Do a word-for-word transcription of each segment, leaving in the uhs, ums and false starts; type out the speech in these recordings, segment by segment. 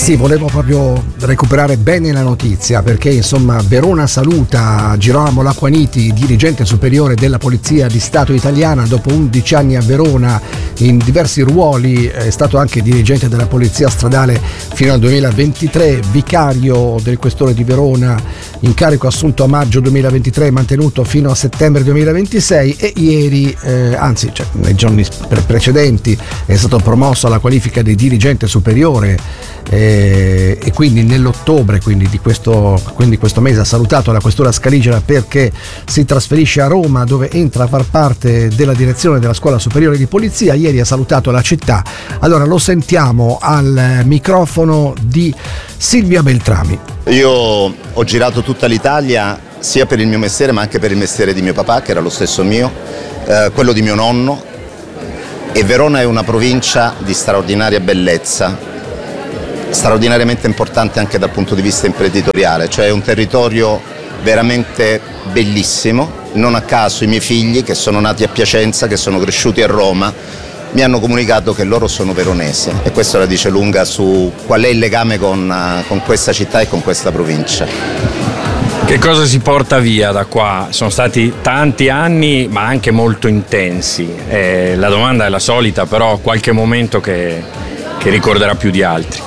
sì, volevo proprio recuperare bene la notizia, perché insomma Verona saluta Girolamo Lacquaniti, dirigente superiore della Polizia di Stato italiana. Dopo undici anni a Verona in diversi ruoli, è stato anche dirigente della Polizia Stradale fino al duemilaventitré, vicario del questore di Verona, incarico assunto a maggio duemilaventitré, mantenuto fino a settembre duemilaventisei, e ieri, eh, anzi cioè, nei giorni pre- precedenti è stato promosso alla qualifica di dirigente superiore, eh, e quindi nell'ottobre quindi di questo, quindi questo mese ha salutato la questura scaligera perché si trasferisce a Roma, dove entra a far parte della direzione della Scuola Superiore di Polizia. Ieri ha salutato la città. Allora lo sentiamo al microfono di Silvia Beltrami. Io ho girato tutta l'Italia sia per il mio mestiere ma anche per il mestiere di mio papà, che era lo stesso mio, eh, quello di mio nonno, e Verona è una provincia di straordinaria bellezza, straordinariamente importante anche dal punto di vista imprenditoriale, cioè è un territorio veramente bellissimo. Non a caso i miei figli, che sono nati a Piacenza, che sono cresciuti a Roma, mi hanno comunicato che loro sono veronesi, e questo la dice lunga su qual è il legame con, con questa città e con questa provincia. Che cosa si porta via da qua? Sono stati tanti anni ma anche molto intensi. Eh, la domanda è la solita, però qualche momento che, che ricorderà più di altri.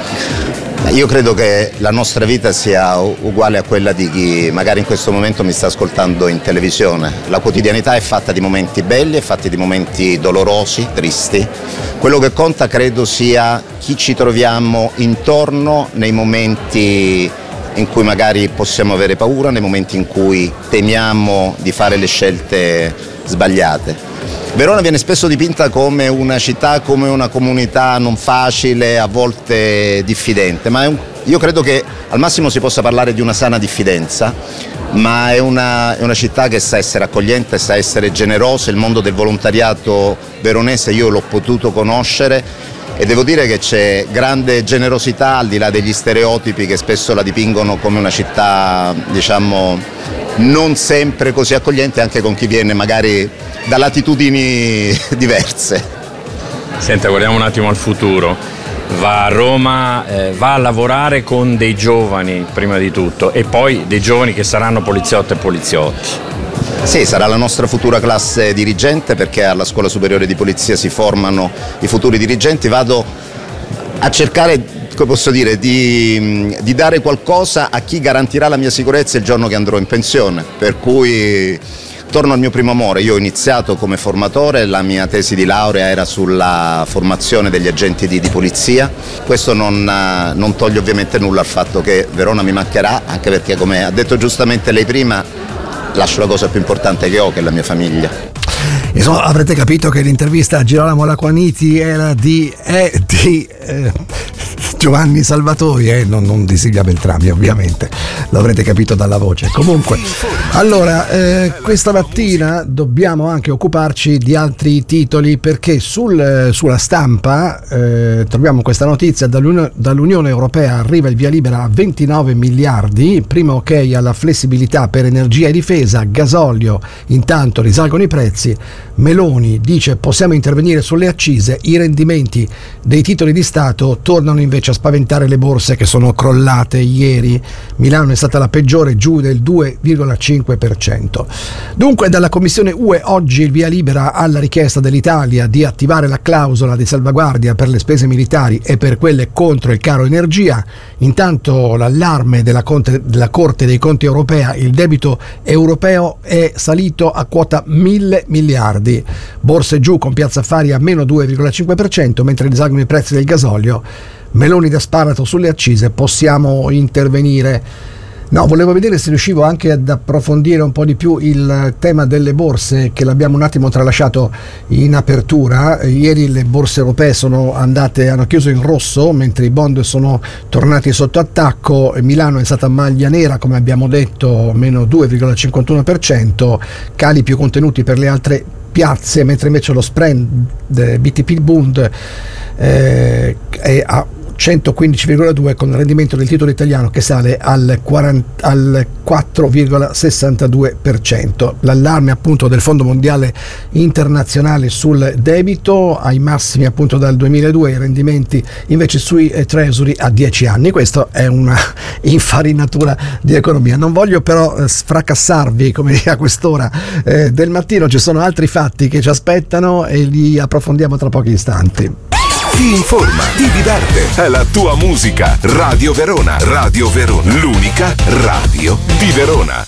Io credo che la nostra vita sia uguale a quella di chi magari in questo momento mi sta ascoltando in televisione. La quotidianità è fatta di momenti belli, è fatta di momenti dolorosi, tristi. Quello che conta credo sia chi ci troviamo intorno nei momenti in cui magari possiamo avere paura, nei momenti in cui temiamo di fare le scelte sbagliate. Verona viene spesso dipinta come una città, come una comunità non facile, a volte diffidente, ma è un, io credo che al massimo si possa parlare di una sana diffidenza, ma è una, è una città che sa essere accogliente, sa essere generosa. Il mondo del volontariato veronese io l'ho potuto conoscere e devo dire che c'è grande generosità, al di là degli stereotipi che spesso la dipingono come una città, diciamo, non sempre così accogliente anche con chi viene magari da latitudini diverse. Senta, guardiamo un attimo al futuro. Va a Roma, eh, va a lavorare con dei giovani prima di tutto, e poi dei giovani che saranno poliziotte e poliziotti. Sì, sarà la nostra futura classe dirigente, perché alla Scuola Superiore di Polizia si formano i futuri dirigenti. Vado a cercare, come posso dire, di, di dare qualcosa a chi garantirà la mia sicurezza il giorno che andrò in pensione, per cui torno al mio primo amore. Io ho iniziato come formatore, la mia tesi di laurea era sulla formazione degli agenti di, di polizia. Questo non, non toglie ovviamente nulla al fatto che Verona mi mancherà, anche perché, come ha detto giustamente lei prima, lascio la cosa più importante che ho, che è la mia famiglia. Insomma, avrete capito che l'intervista a Girolamo Lacquaniti era di, è di eh, Giovanni Salvatori, eh, non, non di Silvia Beltrami, ovviamente, lo avrete capito dalla voce. Comunque, allora, eh, questa mattina dobbiamo anche occuparci di altri titoli, perché sul, sulla stampa eh, troviamo questa notizia: dall'Unione, dall'Unione Europea arriva il via libera a ventinove miliardi, prima ok alla flessibilità per energia e difesa, gasolio, intanto risalgono i prezzi. Meloni dice possiamo intervenire sulle accise, i rendimenti dei titoli di Stato tornano invece a spaventare le borse, che sono crollate ieri. Milano è stata la peggiore, giù del due virgola cinque per cento. Dunque dalla Commissione U E oggi il via libera alla richiesta dell'Italia di attivare la clausola di salvaguardia per le spese militari e per quelle contro il caro energia. Intanto l'allarme della, Conte, della Corte dei Conti europea: il debito europeo è salito a quota mille miliardi. Borse giù con Piazza Affari a meno due virgola cinque per cento, mentre risalgono i prezzi del gasolio. Meloni da sparato sulle accise, possiamo intervenire. No, volevo vedere se riuscivo anche ad approfondire un po' di più il tema delle borse, che l'abbiamo un attimo tralasciato in apertura. Ieri le borse europee sono andate, hanno chiuso in rosso, mentre i bond sono tornati sotto attacco. Milano è stata maglia nera, come abbiamo detto, meno due virgola cinquantuno per cento, cali più contenuti per le altre piazze, mentre invece lo spread B T P Bund eh, è a centoquindici virgola due, con il rendimento del titolo italiano che sale al, quaranta, al quattro virgola sessantadue per cento. L'allarme appunto del Fondo Mondiale Internazionale sul debito ai massimi appunto dal duemiladue, i rendimenti invece sui eh, treasury a dieci anni. Questo è una infarinatura di economia. Non voglio però eh, fracassarvi come a quest'ora eh, del mattino, ci sono altri fatti che ci aspettano e li approfondiamo tra pochi istanti. Ti informa, ti diverte, è la tua musica. Radio Verona, Radio Verona, l'unica radio di Verona.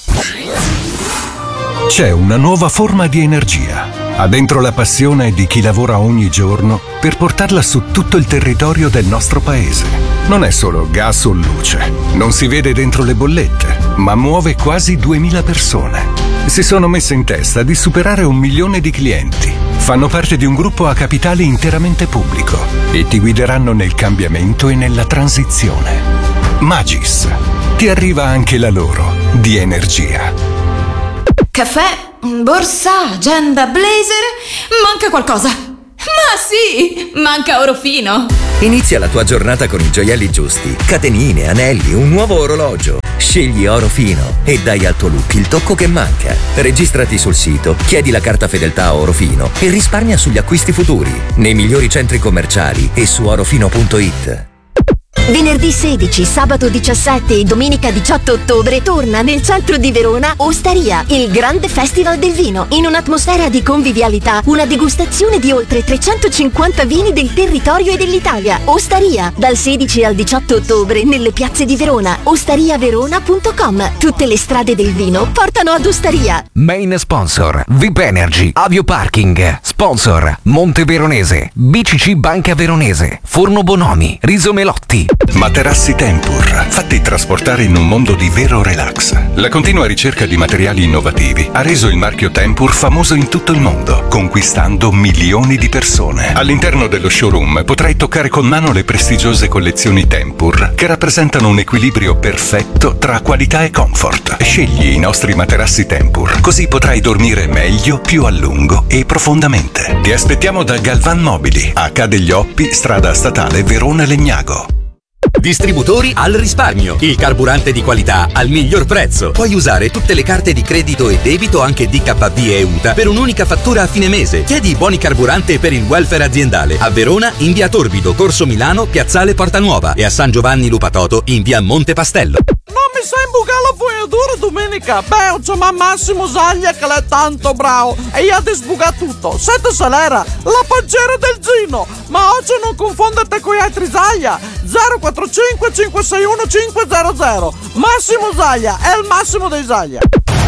C'è una nuova forma di energia. Ha dentro la passione di chi lavora ogni giorno per portarla su tutto il territorio del nostro paese. Non è solo gas o luce, non si vede dentro le bollette, ma muove quasi duemila persone. Si sono messe in testa di superare un milione di clienti. Fanno parte di un gruppo a capitale interamente pubblico e ti guideranno nel cambiamento e nella transizione. Magis. Ti arriva anche la loro di energia. Caffè, borsa, agenda, blazer, manca qualcosa. Ma sì, manca Orofino. Inizia la tua giornata con i gioielli giusti. Catenine, anelli, un nuovo orologio. Scegli Orofino e dai al tuo look il tocco che manca. Registrati sul sito, chiedi la carta fedeltà Orofino e risparmia sugli acquisti futuri nei migliori centri commerciali e su orofino punto it. Venerdì sedici, sabato diciassette e domenica diciotto ottobre torna nel centro di Verona Osteria, il grande festival del vino. In un'atmosfera di convivialità, una degustazione di oltre trecentocinquanta vini del territorio e dell'Italia. Osteria, dal sedici al diciotto ottobre nelle piazze di Verona. osteria verona punto com. Tutte le strade del vino portano ad Osteria. Main sponsor V I P Energy, Avio Parking. Sponsor Monte Veronese, B C C Banca Veronese, Forno Bonomi, Riso Melotti. Materassi Tempur, fatti trasportare in un mondo di vero relax. La continua ricerca di materiali innovativi ha reso il marchio Tempur famoso in tutto il mondo, conquistando milioni di persone. All'interno dello showroom potrai toccare con mano le prestigiose collezioni Tempur, che rappresentano un equilibrio perfetto tra qualità e comfort. Scegli i nostri materassi Tempur, così potrai dormire meglio, più a lungo e profondamente. Ti aspettiamo da Galvan Mobili, a Ca' degli Oppi, strada statale Verona Legnago. Distributori al risparmio, il carburante di qualità al miglior prezzo. Puoi usare tutte le carte di credito e debito, anche D K B e U T A, per un'unica fattura a fine mese. Chiedi i buoni carburante per il welfare aziendale a Verona in via Torbido, Corso Milano, Piazzale Porta Nuova, e a San Giovanni Lupatoto in via Monte Pastello. Non mi sai imbucare la fogliatura domenica? Beh, c'è ma Massimo Zaglia che l'è tanto bravo e io ti sbuca tutto. Sette Salera, la paggera del Gino. Ma oggi non confondete con gli altri Zaglia. zero quattro cinque cinque sei uno cinque zero zero. Massimo Zaglia è il massimo dei Zaglia.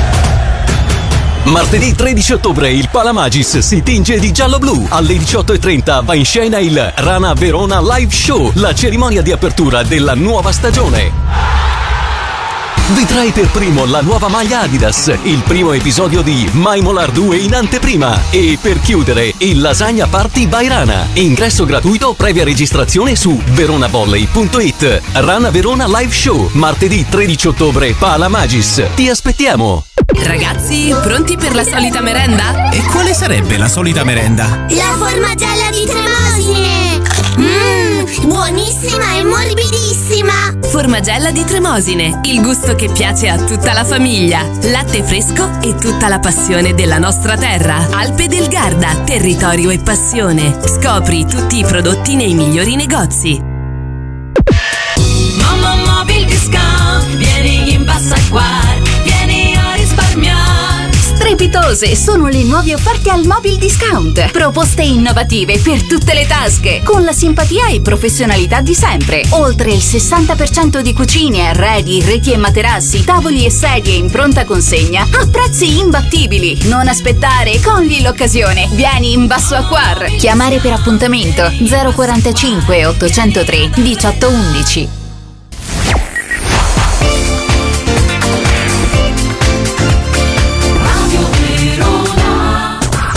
Martedì tredici ottobre il Palamagis si tinge di giallo-blu. Alle diciotto e trenta va in scena il Rana Verona Live Show, la cerimonia di apertura della nuova stagione. Vedrai per primo la nuova maglia Adidas, il primo episodio di My Molar due in anteprima e per chiudere il Lasagna Party by Rana. Ingresso gratuito previa registrazione su veronavolley punto it. Rana Verona Live Show, martedì tredici ottobre, Palamagis. Ti aspettiamo! Ragazzi, pronti per la solita merenda? E quale sarebbe la solita merenda? La formagella di Tremosine! Mmm, buonissima e morbidissima! Formagella di Tremosine, il gusto che piace a tutta la famiglia. Latte fresco e tutta la passione della nostra terra. Alpe del Garda, territorio e passione. Scopri tutti i prodotti nei migliori negozi. Mamma Mobil Discount, vieni in bassa qua, vieni a risparmiare. Strepitose sono le nuove offerte al Mobil Discount. Proposte innovative per tutte le tasche, con la simpatia e professionalità di sempre. Oltre il sessanta per cento di cucine, arredi, reti e materassi, tavoli e sedie in pronta consegna a prezzi imbattibili. Non aspettare, cogli l'occasione. Vieni in Basso Acquar. Chiamare per appuntamento zero quarantacinque ottocentotre diciotto undici.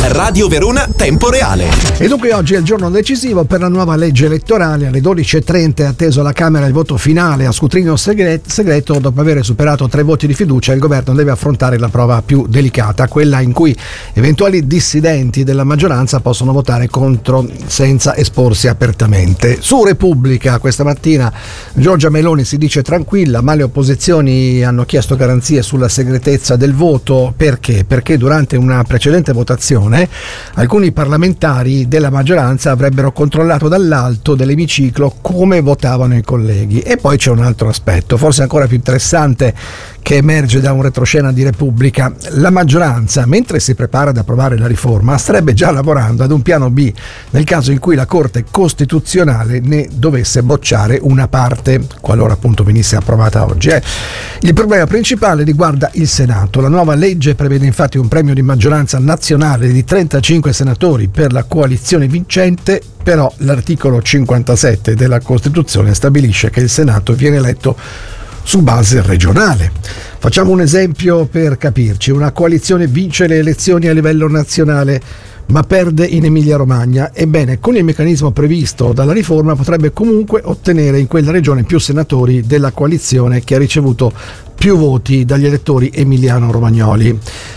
Radio Verona Tempo Reale. E dunque oggi è il giorno decisivo per la nuova legge elettorale. Alle dodici e trenta è atteso alla Camera il voto finale a scrutinio segreto. Dopo aver superato tre voti di fiducia, il governo deve affrontare la prova più delicata, quella in cui eventuali dissidenti della maggioranza possono votare contro senza esporsi apertamente. Su Repubblica questa mattina Giorgia Meloni si dice tranquilla, ma le opposizioni hanno chiesto garanzie sulla segretezza del voto. Perché? Perché durante una precedente votazione alcuni parlamentari della maggioranza avrebbero controllato dall'alto dell'emiciclo come votavano i colleghi. E poi c'è un altro aspetto, forse ancora più interessante, che emerge da un retroscena di Repubblica. La maggioranza, mentre si prepara ad approvare la riforma, starebbe già lavorando ad un piano B nel caso in cui la Corte Costituzionale ne dovesse bocciare una parte, qualora appunto venisse approvata oggi. Eh. Il problema principale riguarda il Senato. La nuova legge prevede infatti un premio di maggioranza nazionale di trentacinque senatori per la coalizione vincente, però l'articolo cinquantasette della Costituzione stabilisce che il Senato viene eletto su base regionale. Facciamo un esempio per capirci: una coalizione vince le elezioni a livello nazionale ma perde in Emilia-Romagna. Ebbene, con il meccanismo previsto dalla riforma potrebbe comunque ottenere in quella regione più senatori della coalizione che ha ricevuto più voti dagli elettori emiliano-romagnoli.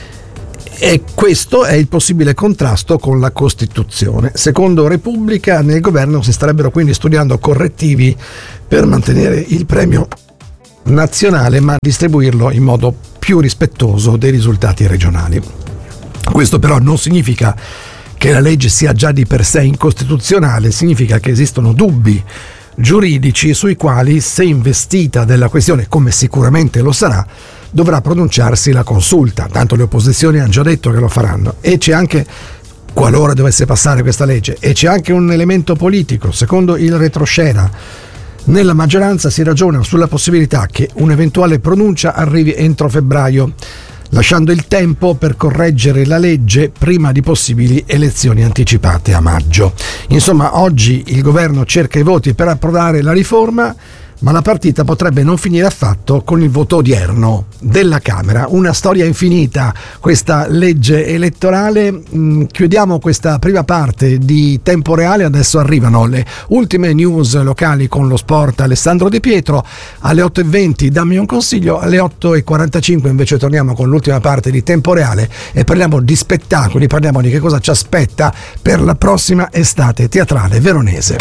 E questo è il possibile contrasto con la Costituzione. Secondo Repubblica, nel governo si starebbero quindi studiando correttivi per mantenere il premio nazionale ma distribuirlo in modo più rispettoso dei risultati regionali. Questo però non significa che la legge sia già di per sé incostituzionale, significa che esistono dubbi giuridici sui quali, se investita della questione, come sicuramente lo sarà, dovrà pronunciarsi la Consulta. Tanto le opposizioni hanno già detto che lo faranno. E c'è anche, qualora dovesse passare questa legge, e c'è anche un elemento politico. Secondo il retroscena, nella maggioranza si ragiona sulla possibilità che un'eventuale pronuncia arrivi entro febbraio, lasciando il tempo per correggere la legge prima di possibili elezioni anticipate a maggio. Insomma, oggi il governo cerca i voti per approvare la riforma, ma la partita potrebbe non finire affatto con il voto odierno della Camera. Una storia infinita questa legge elettorale. Chiudiamo questa prima parte di Tempo Reale, adesso arrivano le ultime news locali con lo sport. Alessandro Di Pietro, alle otto e venti dammi un consiglio, alle otto e quarantacinque invece torniamo con l'ultima parte di Tempo Reale e parliamo di spettacoli, parliamo di che cosa ci aspetta per la prossima estate teatrale veronese.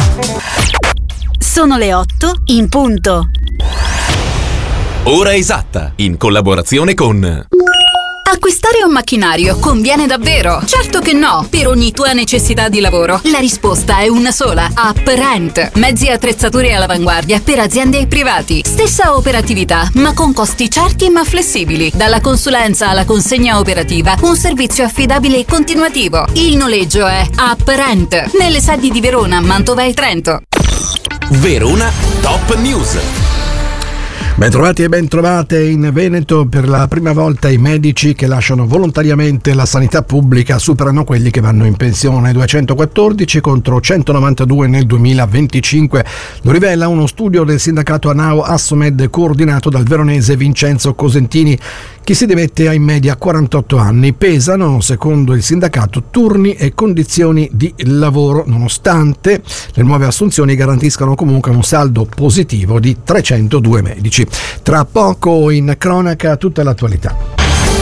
Sono le otto in punto. Ora esatta, in collaborazione con... Acquistare un macchinario conviene davvero? Certo che no, per ogni tua necessità di lavoro. La risposta è una sola: UpRent. Mezzi e attrezzature all'avanguardia per aziende e privati. Stessa operatività, ma con costi certi ma flessibili. Dalla consulenza alla consegna operativa, un servizio affidabile e continuativo. Il noleggio è UpRent, nelle sedi di Verona, Mantova e Trento. Verona Top News. Bentrovati e bentrovate in Veneto. Per la prima volta i medici che lasciano volontariamente la sanità pubblica superano quelli che vanno in pensione, duecentoquattordici contro centonovantadue nel duemilaventicinque. Lo rivela uno studio del sindacato ANAO Assomed coordinato dal veronese Vincenzo Cosentini. Chi si dimette ha in media quarantotto anni. Pesano, secondo il sindacato, turni e condizioni di lavoro, nonostante le nuove assunzioni garantiscano comunque un saldo positivo di trecentodue medici. Tra poco in cronaca tutta l'attualità.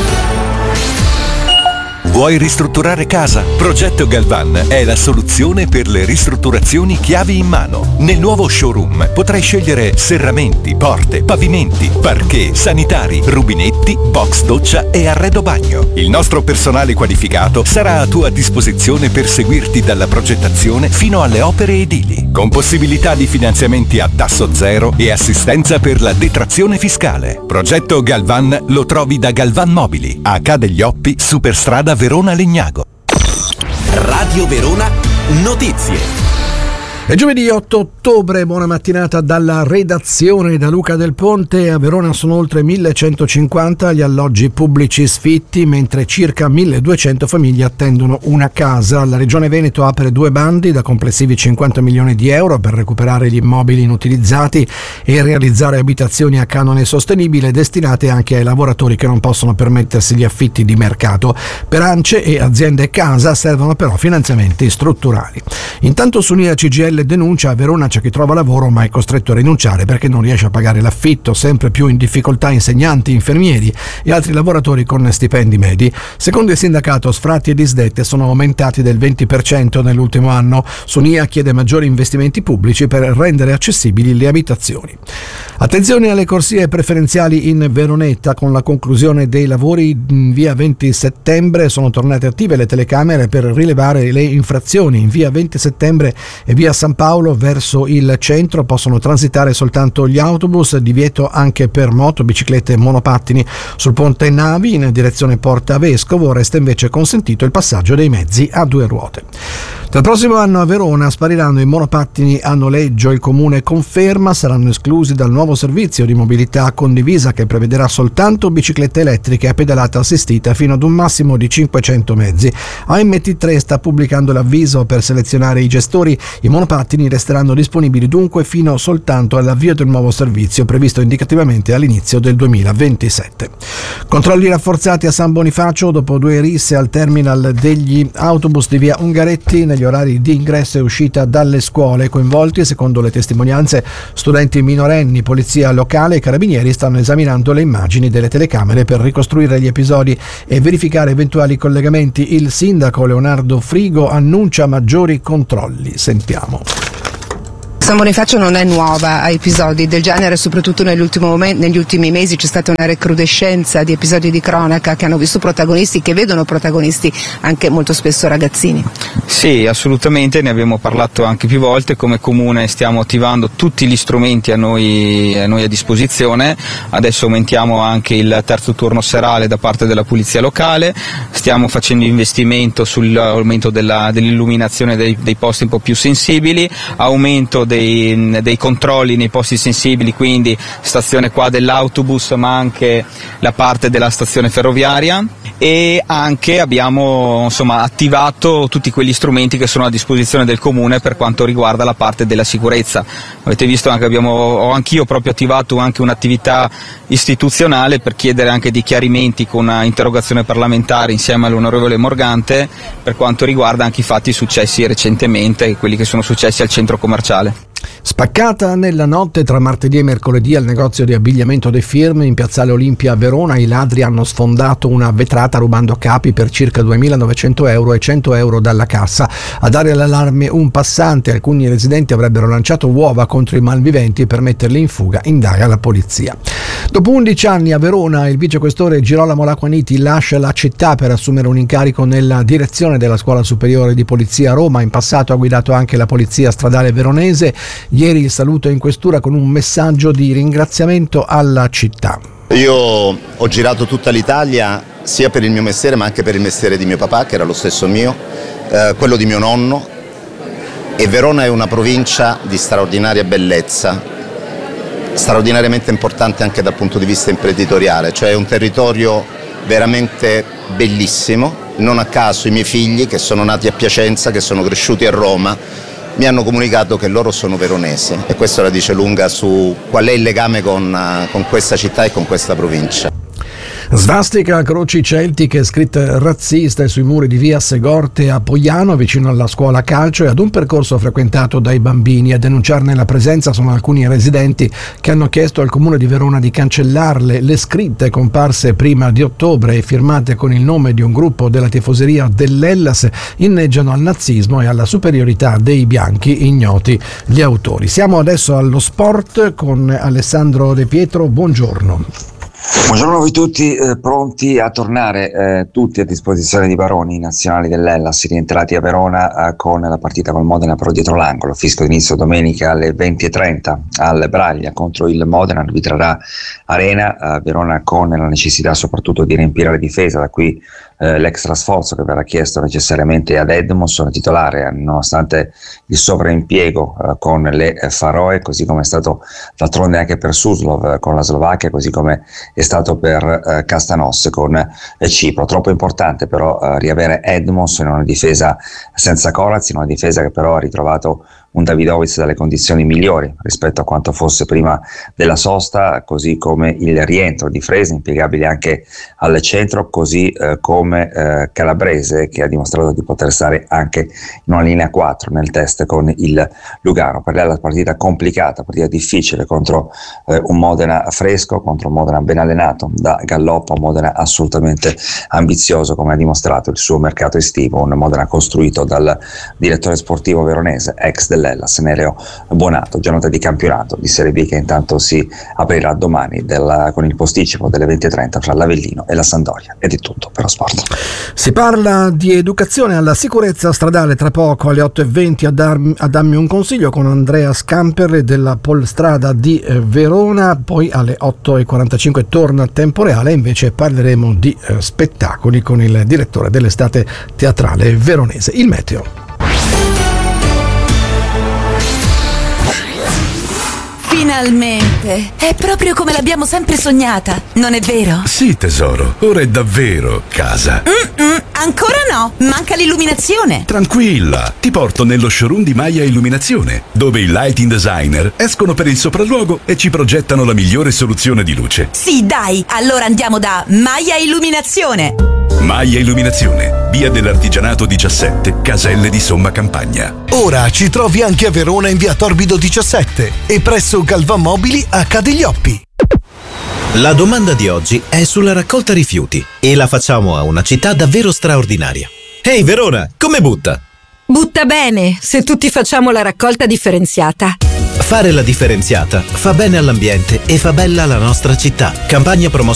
Vuoi ristrutturare casa? Progetto Galvan è la soluzione per le ristrutturazioni chiavi in mano. Nel nuovo showroom potrai scegliere serramenti, porte, pavimenti, parquet, sanitari, rubinetti, box doccia e arredo bagno. Il nostro personale qualificato sarà a tua disposizione per seguirti dalla progettazione fino alle opere edili, con possibilità di finanziamenti a tasso zero e assistenza per la detrazione fiscale. Progetto Galvan lo trovi da Galvan Mobili, a Ca' degli Oppi, Superstrada Verona Legnago. Radio Verona Notizie. È giovedì otto ottobre, buona mattinata dalla redazione da Luca Del Ponte. A Verona sono oltre millecentocinquanta gli alloggi pubblici sfitti, mentre circa milleduecento famiglie attendono una casa. La Regione Veneto apre due bandi da complessivi cinquanta milioni di euro per recuperare gli immobili inutilizzati e realizzare abitazioni a canone sostenibile destinate anche ai lavoratori che non possono permettersi gli affitti di mercato. Per ANCE e aziende casa servono però finanziamenti strutturali. Intanto su N I A C G I L denuncia: a Verona c'è chi trova lavoro ma è costretto a rinunciare perché non riesce a pagare l'affitto, sempre più in difficoltà insegnanti, infermieri e altri lavoratori con stipendi medi. Secondo il sindacato, sfratti e disdette sono aumentati del venti per cento nell'ultimo anno. Su N I A chiede maggiori investimenti pubblici per rendere accessibili le abitazioni. Attenzione alle corsie preferenziali in Veronetta. Con la conclusione dei lavori in via venti settembre sono tornate attive le telecamere per rilevare le infrazioni. In via venti settembre e via San Paolo verso il centro possono transitare soltanto gli autobus, divieto anche per moto, biciclette e monopattini. Sul ponte Navi in direzione Porta Vescovo resta invece consentito il passaggio dei mezzi a due ruote. Dal prossimo anno a Verona spariranno i monopattini a noleggio. Il comune conferma saranno esclusi dal nuovo servizio di mobilità condivisa che prevederà soltanto biciclette elettriche a pedalata assistita fino ad un massimo di cinquecento mezzi. A M T tre sta pubblicando l'avviso per selezionare i gestori. I monopattini resteranno disponibili dunque fino soltanto all'avvio del nuovo servizio previsto indicativamente all'inizio del duemilaventisette. Controlli rafforzati a San Bonifacio dopo due risse al terminal degli autobus di via Ungaretti negli orari di ingresso e uscita dalle scuole. Coinvolti, secondo le testimonianze, studenti minorenni, polizia locale e carabinieri stanno esaminando le immagini delle telecamere per ricostruire gli episodi e verificare eventuali collegamenti. Il sindaco Leonardo Frigo annuncia maggiori controlli. Sentiamo. San Bonifacio non è nuova a episodi del genere, soprattutto nell'ultimo momento, negli ultimi mesi c'è stata una recrudescenza di episodi di cronaca che hanno visto protagonisti, che vedono protagonisti anche molto spesso ragazzini. Sì, assolutamente, ne abbiamo parlato anche più volte. Come comune stiamo attivando tutti gli strumenti a noi a, noi a disposizione. Adesso aumentiamo anche il terzo turno serale da parte della polizia locale, stiamo facendo investimento sull'aumento della, dell'illuminazione dei, dei posti un po' più sensibili, aumento dei Dei, dei controlli nei posti sensibili, quindi stazione qua dell'autobus ma anche la parte della stazione ferroviaria, e anche abbiamo insomma attivato tutti quegli strumenti che sono a disposizione del comune per quanto riguarda la parte della sicurezza. Avete visto anche abbiamo ho anch'io proprio attivato anche un'attività istituzionale per chiedere anche dei chiarimenti con una interrogazione parlamentare insieme all'onorevole Morgante per quanto riguarda anche i fatti successi recentemente, quelli che sono successi al centro commerciale. Spaccata nella notte tra martedì e mercoledì al negozio di abbigliamento dei Firm in piazzale Olimpia a Verona, i ladri hanno sfondato una vetrata rubando capi per circa duemilanovecento euro e cento euro dalla cassa. A dare l'allarme un passante. Alcuni residenti avrebbero lanciato uova contro i malviventi per metterli in fuga, indaga la polizia. Dopo undici anni a Verona il vicequestore Girolamo Lacquaniti lascia la città per assumere un incarico nella direzione della Scuola Superiore di Polizia a Roma. In passato ha guidato anche la Polizia Stradale Veronese. Ieri il saluto in questura con un messaggio di ringraziamento alla città. Io ho girato tutta l'Italia sia per il mio mestiere ma anche per il mestiere di mio papà, che era lo stesso mio, eh, quello di mio nonno, e Verona è una provincia di straordinaria bellezza, straordinariamente importante anche dal punto di vista imprenditoriale, cioè è un territorio veramente bellissimo. Non a caso i miei figli, che sono nati a Piacenza, che sono cresciuti a Roma, mi hanno comunicato che loro sono veronesi, e questo la dice lunga su qual è il legame con, con questa città e con questa provincia. Svastica, croci celtiche, scritte razziste sui muri di via Segorte a Poiano, vicino alla scuola calcio, e ad un percorso frequentato dai bambini. A denunciarne la presenza sono alcuni residenti che hanno chiesto al comune di Verona di cancellarle. Le scritte, comparse prima di ottobre e firmate con il nome di un gruppo della tifoseria dell'Hellas, inneggiano al nazismo e alla superiorità dei bianchi, ignoti gli autori. Siamo adesso allo sport con Alessandro De Pietro, buongiorno. Buongiorno a voi tutti, eh, pronti a tornare eh, tutti a disposizione di baroni nazionali dell'Hellas, rientrati a Verona eh, con la partita col Modena però dietro l'angolo. Fischio d'inizio domenica alle venti e trenta al Braglia contro il Modena, arbitrerà Arena. eh, Verona con la necessità soprattutto di riempire la difesa, da qui eh, l'extra sforzo che verrà chiesto necessariamente ad Edmondson, titolare, nonostante il sovraimpiego eh, con le eh, Faroe, così come è stato d'altronde anche per Suslov eh, con la Slovacchia, così come è stato per eh, Castanos con eh, Cipro. Troppo importante però eh, riavere Edmondson in una difesa senza Corazzi, in una difesa che però ha ritrovato un Davidovic dalle condizioni migliori rispetto a quanto fosse prima della sosta, così come il rientro di Frese, impiegabile anche al centro, così eh, come eh, Calabrese, che ha dimostrato di poter stare anche in una linea quattro nel test con il Lugano. Per lei la partita complicata, partita difficile contro eh, un Modena fresco, contro un Modena ben allenato da Galloppo, un Modena assolutamente ambizioso, come ha dimostrato il suo mercato estivo, un Modena costruito dal direttore sportivo veronese, ex del Hellas, Nereo Buonato. Giornata di campionato di Serie B che intanto si aprirà domani del, con il posticipo delle venti e trenta fra l'Avellino e la Sampdoria. Ed è tutto per lo sport. Si parla di educazione alla sicurezza stradale tra poco alle otto e venti a, darmi, a darmi un consiglio con Andrea Scamperle della Polstrada di eh, Verona, poi alle otto e quarantacinque torna Tempo Reale, invece parleremo di eh, spettacoli con il direttore dell'estate teatrale veronese. Il meteo. Finalmente! È proprio come l'abbiamo sempre sognata, non è vero? Sì, tesoro, ora è davvero casa. Mm-mm, ancora no, manca l'illuminazione. Tranquilla, ti porto nello showroom di Maia Illuminazione, dove i lighting designer escono per il sopralluogo e ci progettano la migliore soluzione di luce. Sì, dai, allora andiamo da Maia Illuminazione. Maia Illuminazione, via dell'Artigianato diciassette, Caselle di Somma Campagna. Ora ci trovi anche a Verona in via Torbido diciassette e presso Galvan Mobili a Cadiglioppi. La domanda di oggi è sulla raccolta rifiuti e la facciamo a una città davvero straordinaria. Ehi Verona, come butta? Butta bene, se tutti facciamo la raccolta differenziata. Fare la differenziata fa bene all'ambiente e fa bella la nostra città. Campagna promossa